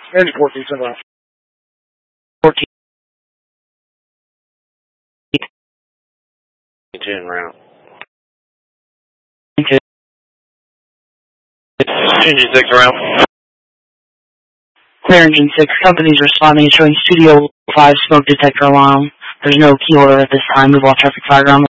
Engine 14, send out. 14. 10 round. Engine 6 round. Clear Engine 6. Company's responding, showing Studio 5 smoke detector alarm. There's no key order at this time. Move all traffic fire ground.